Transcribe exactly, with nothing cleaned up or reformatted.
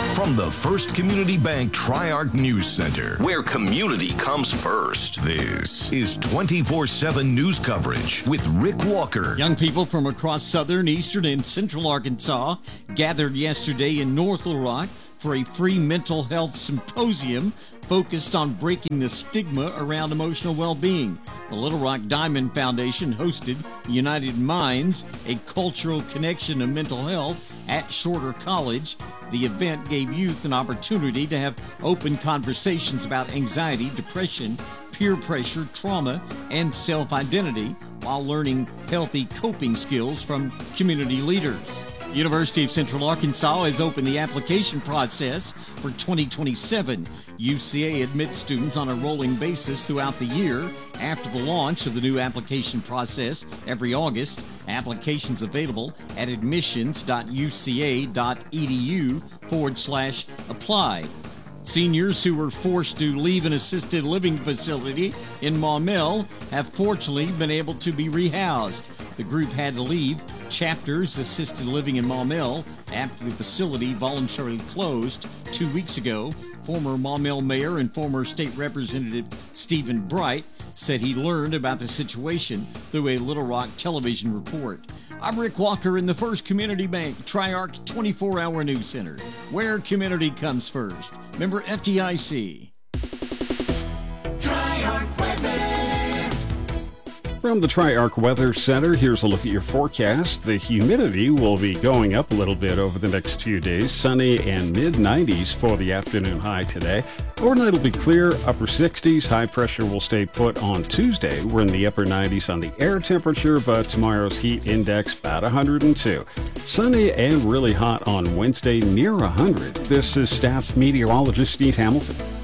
From the First Community Bank Tri-Arc News Center, where community comes first, this is twenty-four seven news coverage with Rick Walker. Young people from across southern, eastern, and central Arkansas gathered yesterday in North Little Rock for a free mental health symposium focused on breaking the stigma around emotional well-being. The Little Rock Diamond Foundation hosted United Minds, a cultural connection of mental health at Shorter College. The event gave youth an opportunity to have open conversations about anxiety, depression, peer pressure, trauma, and self-identity while learning healthy coping skills from community leaders. University of Central Arkansas has opened the application process for twenty twenty-seven. U C A admits students on a rolling basis throughout the year. After the launch of the new application process every August, applications available at admissions.uca.edu forward slash apply. Seniors who were forced to leave an assisted living facility in Maumelle have fortunately been able to be rehoused. The group had to leave Chapters Assisted Living in Maumelle after the facility voluntarily closed two weeks ago. Former Maumelle Mayor and former State Representative Stephen Bright said he learned about the situation through a Little Rock television report. I'm Rick Walker in the First Community Bank Tri-Arc twenty-four hour News Center, where community comes first. Member F D I C. Tri-Arc Weather. From the Tri-Arc Weather Center, here's a look at your forecast. The humidity will be going up a little bit over the next few days. Sunny and mid nineties for the afternoon high today. Overnight will be clear, upper sixties. High pressure will stay put on Tuesday. We're in the upper nineties on the air temperature, but tomorrow's heat index about one hundred two. Sunny and really hot on Wednesday, near one hundred. This is staff meteorologist Steve Hamilton.